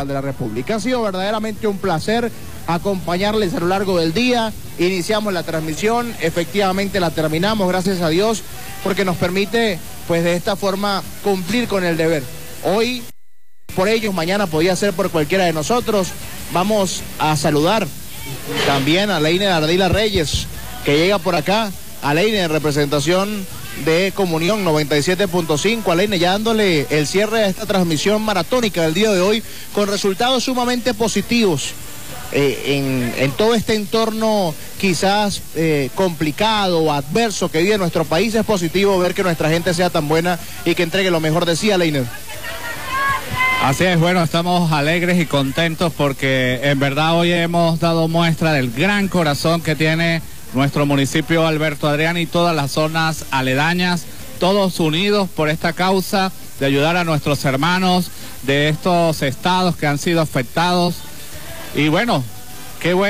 General de la República. Ha sido verdaderamente un placer acompañarles a lo largo del día. Iniciamos la transmisión, efectivamente la terminamos, gracias a Dios, porque nos permite, pues de esta forma, cumplir con el deber. Hoy, por ellos, mañana podía ser por cualquiera de nosotros. Vamos a saludar también a Leiner Ardila Reyes, que llega por acá. A Leiner, en representación de Comunión 97.5, a Leiner, ya dándole el cierre a esta transmisión maratónica del día de hoy, con resultados sumamente positivos. En todo este entorno quizás complicado o adverso que vive nuestro país, es positivo ver que nuestra gente sea tan buena y que entregue lo mejor de sí, a Leiner. Así es, bueno, estamos alegres y contentos porque en verdad hoy hemos dado muestra del gran corazón que tiene nuestro municipio Alberto Adrián y todas las zonas aledañas, todos unidos por esta causa de ayudar a nuestros hermanos de estos estados que han sido afectados. Y bueno, qué bueno.